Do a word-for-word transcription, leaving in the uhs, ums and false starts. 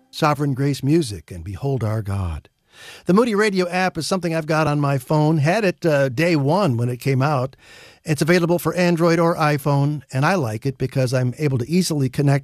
Sovereign Grace Music, and Behold Our God. The Moody Radio app is something I've got on my phone. Had it uh, day one when it came out. It's available for Android or iPhone, and I like it because I'm able to easily connect